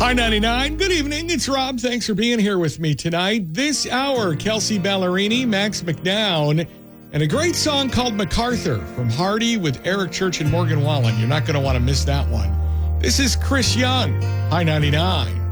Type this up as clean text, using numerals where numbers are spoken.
Hi, 99. Good evening. It's Rob. Thanks for being here with me tonight. This hour, Kelsey Ballerini, Max McDowell, and a great song called MacArthur from Hardy with Eric Church and Morgan Wallen. You're not going to want to miss that one. This is Chris Young. Hi, 99.